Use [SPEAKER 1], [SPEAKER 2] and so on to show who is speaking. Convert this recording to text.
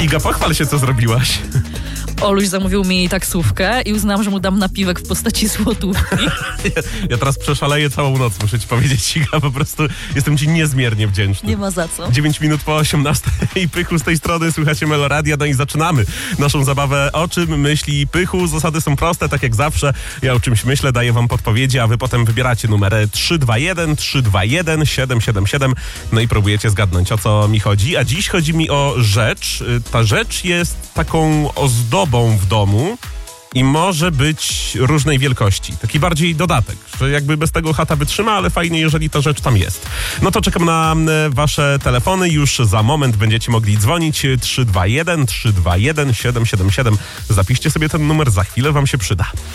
[SPEAKER 1] Iga, pochwal się, co zrobiłaś.
[SPEAKER 2] Oluś zamówił mi taksówkę i uznałam, że mu dam napiwek w postaci złotówki.
[SPEAKER 1] Ja teraz przeszaleję całą noc, muszę ci powiedzieć, Iga, po prostu jestem ci niezmiernie wdzięczny.
[SPEAKER 2] Nie ma za co.
[SPEAKER 1] 9 minut po 18 i Pychu z tej strony, słuchacie Meloradia, no i zaczynamy naszą zabawę. O czym myśli Pychu? Zasady są proste, tak jak zawsze. Ja o czymś myślę, daję wam podpowiedzi, a wy potem wybieracie numery 321, 321, 777, no i próbujecie zgadnąć, o co mi chodzi. A dziś chodzi mi o rzecz. Ta rzecz jest taką ozdobą w domu i może być różnej wielkości. Taki bardziej dodatek, że jakby bez tego chata wytrzyma, ale fajnie, jeżeli ta rzecz tam jest. No to czekam na wasze telefony. Już za moment będziecie mogli dzwonić 321 321 777. Zapiszcie sobie ten numer, za chwilę wam się przyda.